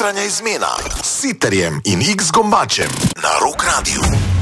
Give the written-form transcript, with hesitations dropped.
Jutranja izmena s Siterjem in X Gombačem na Rock Radiu.